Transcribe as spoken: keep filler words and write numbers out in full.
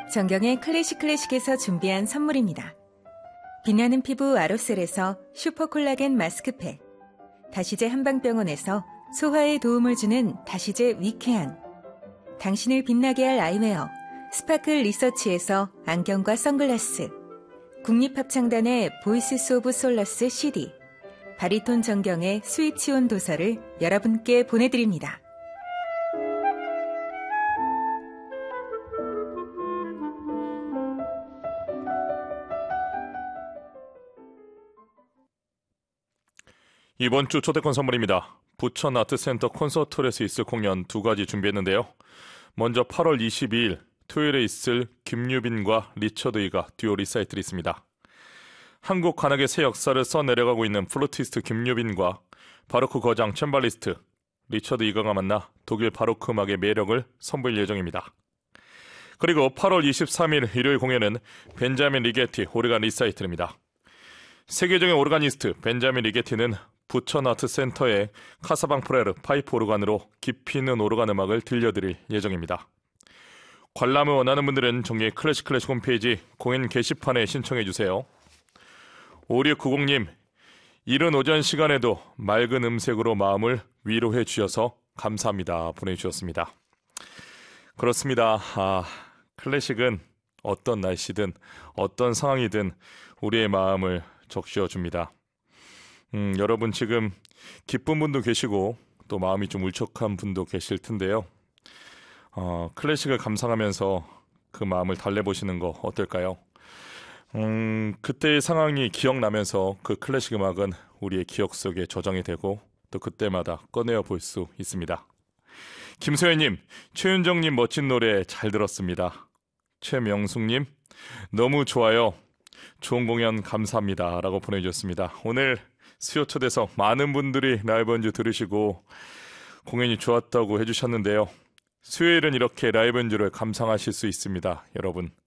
정경의 클래식 클래식에서 준비한 선물입니다. 빛나는 피부 아로셀에서 슈퍼콜라겐 마스크팩, 다시제 한방병원에서 소화에 도움을 주는 다시제 위쾌한, 당신을 빛나게 할 아이웨어 스파클 리서치에서 안경과 선글라스, 국립합창단의 보이스 오브 솔러스 씨디, 바리톤 정경의 스위치온 도서를 여러분께 보내드립니다. 이번 주 초대권 선물입니다. 부천 아트센터 콘서트홀에서 있을 공연 두 가지 준비했는데요. 먼저 팔월 이십이일 토요일에 있을 김유빈과 리처드 이가 듀오 리사이틀이 있습니다. 한국 관악의 새 역사를 써내려가고 있는 플루티스트 김유빈과 바로크 거장 챈발리스트 리처드 이가가 만나 독일 바로크 음악의 매력을 선보일 예정입니다. 그리고 팔월 이십삼일 일요일 공연은 벤자민 리게티 오르간 리사이틀입니다. 세계적인 오르가니스트 벤자민 리게티는 부천 아트센터의 카사방프레르 파이프 오르간으로 깊이 있는 오르간 음악을 들려드릴 예정입니다. 관람을 원하는 분들은 정리의 클래식 클래식 홈페이지 공연 게시판에 신청해주세요. 오육구공님, 이른 오전 시간에도 맑은 음색으로 마음을 위로해 주셔서 감사합니다 보내주셨습니다. 그렇습니다. 아, 클래식은 어떤 날씨든 어떤 상황이든 우리의 마음을 적셔줍니다. 음, 여러분 지금 기쁜 분도 계시고 또 마음이 좀 울적한 분도 계실 텐데요. 어, 클래식을 감상하면서 그 마음을 달래보시는 거 어떨까요? 음, 그때의 상황이 기억나면서 그 클래식 음악은 우리의 기억 속에 저장이 되고 또 그때마다 꺼내어 볼 수 있습니다. 김소연님, 최윤정님 멋진 노래 잘 들었습니다. 최명숙님, 너무 좋아요. 좋은 공연 감사합니다 라고 보내주셨습니다. 오늘 수요 초대석 많은 분들이 라이브 연주 들으시고 공연이 좋았다고 해주셨는데요. 수요일은 이렇게 라이브 연주를 감상하실 수 있습니다. 여러분